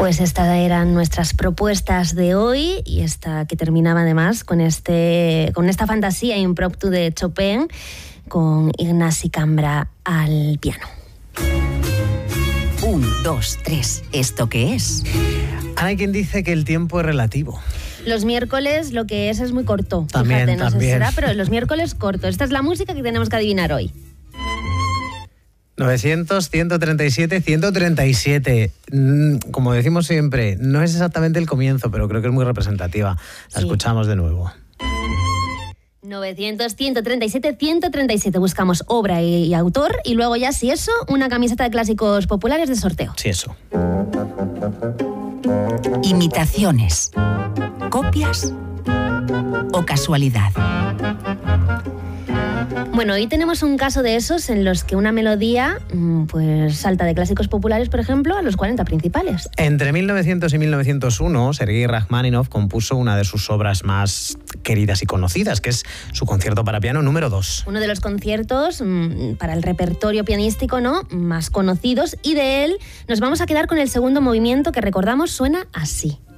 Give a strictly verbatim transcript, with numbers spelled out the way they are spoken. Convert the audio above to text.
Pues estas eran nuestras propuestas de hoy y esta que terminaba además con, este, con esta fantasía impromptu de Chopin con Ignasi Cambra al piano. Un, dos, tres. ¿Esto qué es? Hay quien dice que el tiempo es relativo. Los miércoles lo que es es muy corto. También, Fíjate, no también. sé si será, pero los miércoles corto. Esta es la música que tenemos que adivinar hoy. novecientos, ciento treinta y siete, ciento treinta y siete. Como decimos siempre, no es exactamente el comienzo, pero creo que es muy representativa. La Sí. escuchamos de nuevo. novecientos, ciento treinta y siete, ciento treinta y siete. Buscamos obra y, y autor y luego ya, si eso, una camiseta de clásicos populares de sorteo. Sí, eso. Imitaciones. ¿Copias o casualidad? Bueno, hoy tenemos un caso de esos en los que una melodía pues salta de clásicos populares, por ejemplo, a los cuarenta principales. Entre mil novecientos y mil novecientos uno, Sergei Rachmaninoff compuso una de sus obras más queridas y conocidas, que es su concierto para piano número dos. Uno de los conciertos mmm, para el repertorio pianístico, ¿no?, más conocidos, y de él nos vamos a quedar con el segundo movimiento que recordamos suena así.